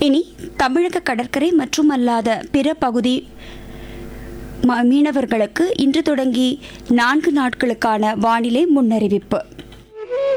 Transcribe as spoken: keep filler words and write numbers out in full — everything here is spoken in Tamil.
இனி தமிழக கடற்கரை மற்றும் அல்லாத பிற பகுதி மீனவர்களுக்கு இன்று தொடங்கி நான்கு நாட்களுக்கான வானிலை முன்னறிவிப்பு.